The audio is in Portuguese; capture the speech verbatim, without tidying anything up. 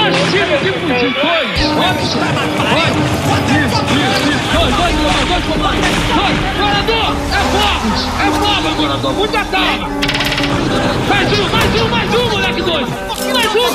Dois times de fugir, dois. Dois. Isso, isso, isso. Dois, dois, dois, dois, dois, dois. Morador, é bola. É bola, Morador. Muita calma.